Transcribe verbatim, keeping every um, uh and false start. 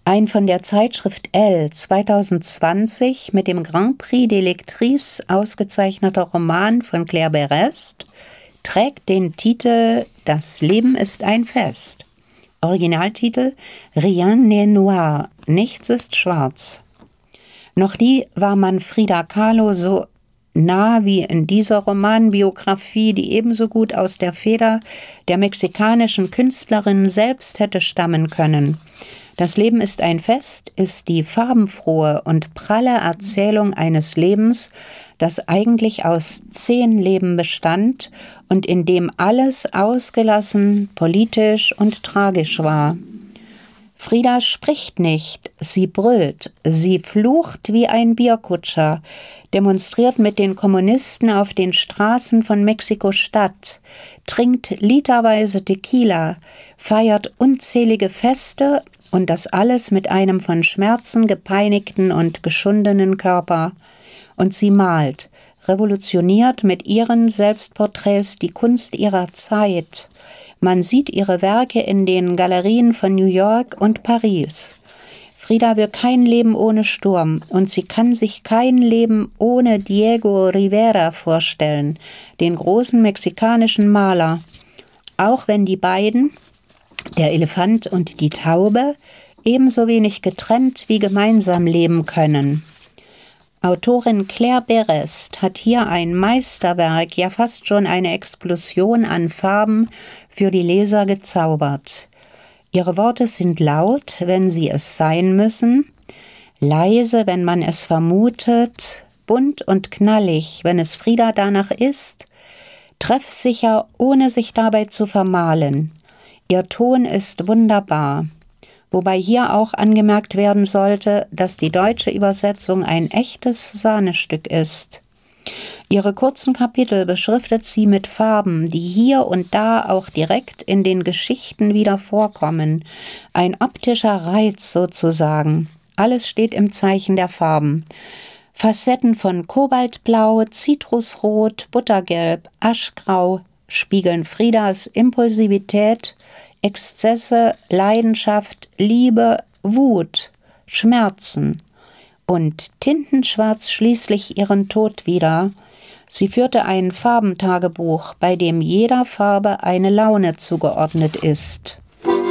Ein von der Zeitschrift Elle zweitausendzwanzig mit dem Grand Prix des Lectrices ausgezeichneter Roman von Claire Berest trägt den Titel »Das Leben ist ein Fest«. Originaltitel »Rien n'est noir«, nichts ist schwarz. Noch nie war man Frida Kahlo so nah wie in dieser Romanbiografie, die ebenso gut aus der Feder der mexikanischen Künstlerin selbst hätte stammen können. Das Leben ist ein Fest ist die farbenfrohe und pralle Erzählung eines Lebens, das eigentlich aus zehn Leben bestand und in dem alles ausgelassen, politisch und tragisch war. Frida spricht nicht, sie brüllt, sie flucht wie ein Bierkutscher, demonstriert mit den Kommunisten auf den Straßen von Mexiko-Stadt, trinkt literweise Tequila, feiert unzählige Feste und das alles mit einem von Schmerzen gepeinigten und geschundenen Körper. Und sie malt, revolutioniert mit ihren Selbstporträts die Kunst ihrer Zeit. Man sieht ihre Werke in den Galerien von New York und Paris. Frida will kein Leben ohne Sturm und sie kann sich kein Leben ohne Diego Rivera vorstellen, den großen mexikanischen Maler. Auch wenn die beiden, der Elefant und die Taube, ebenso wenig getrennt wie gemeinsam leben können. Autorin Claire Berest hat hier ein Meisterwerk, ja fast schon eine Explosion an Farben für die Leser gezaubert. Ihre Worte sind laut, wenn sie es sein müssen, leise, wenn man es vermutet, bunt und knallig, wenn es Frida danach ist, treffsicher, ohne sich dabei zu vermalen. Ihr Ton ist wunderbar, wobei hier auch angemerkt werden sollte, dass die deutsche Übersetzung ein echtes Sahnestück ist. Ihre kurzen Kapitel beschriftet sie mit Farben, die hier und da auch direkt in den Geschichten wieder vorkommen. Ein optischer Reiz sozusagen. Alles steht im Zeichen der Farben. Facetten von Kobaltblau, Zitrusrot, Buttergelb, Aschgrau spiegeln Fridas Impulsivität, Exzesse, Leidenschaft, Liebe, Wut, Schmerzen und tintenschwarz schließlich ihren Tod wider. Sie führte ein Farbentagebuch, bei dem jeder Farbe eine Laune zugeordnet ist.